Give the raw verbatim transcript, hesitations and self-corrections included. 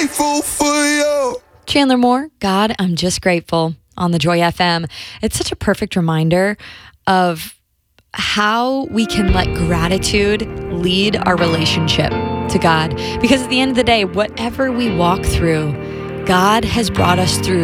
grateful for you. Chandler Moore, God, I'm just grateful on the Joy F M. It's such a perfect reminder of how we can let gratitude lead our relationship to God. Because at the end of the day, whatever we walk through, God has brought us through